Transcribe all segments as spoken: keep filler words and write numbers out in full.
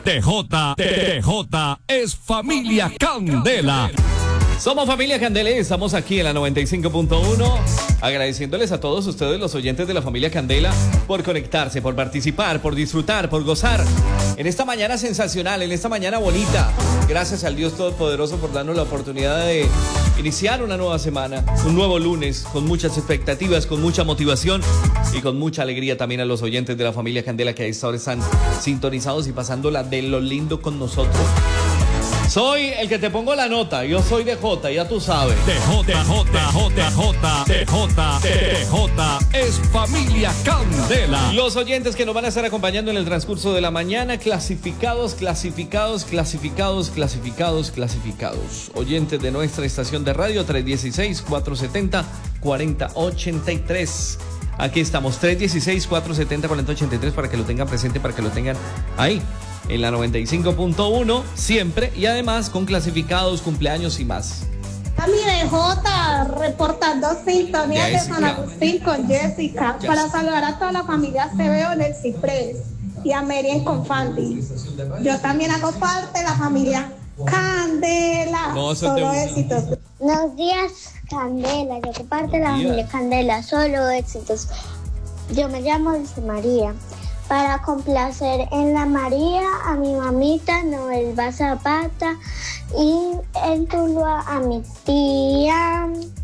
T J, T J es familia Candela. Somos familia Candela y estamos aquí en la noventa y cinco punto uno, agradeciéndoles a todos ustedes, los oyentes de la familia Candela, por conectarse, por participar, por disfrutar, por gozar en esta mañana sensacional, en esta mañana bonita. Gracias al Dios Todopoderoso por darnos la oportunidad de iniciar una nueva semana, un nuevo lunes, con muchas expectativas, con mucha motivación y con mucha alegría también a los oyentes de la familia Candela que a esta hora están sintonizados y pasándola de lo lindo con nosotros. Soy el que te pongo la nota, yo soy D J, ya tú sabes. T J, J, J, J, T J, T J es familia Candela. Los oyentes que nos van a estar acompañando en el transcurso de la mañana, clasificados, clasificados, clasificados, clasificados, clasificados. Oyentes de nuestra estación de radio, tres uno seis, cuatro siete cero, cuatro cero ocho tres. Aquí estamos, tres uno seis, cuatro siete cero, cuatro cero ocho tres, para que lo tengan presente, para que lo tengan ahí, en la noventa y cinco punto uno, siempre, y además con clasificados, cumpleaños y más. A mi D J, reportando sintonía de Jessica. San Agustín con Jessica, Jessica. para saludar a toda la familia Se Veo en el Ciprés y a Mary en Confanti. Yo también hago parte de la familia Candela. No, eso Solo te- éxitos. Buenos días, Candela. Yo comparto la Días. familia Candela, solo éxitos. Yo me llamo Dulce María. Para complacer en la María a mi mamita Noelba Zapata y en Tuluá a mi tía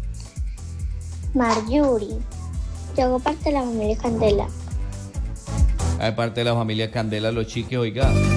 Marjorie. Yo hago parte de la familia Candela. Aparte de la familia Candela, los chiques, oiga.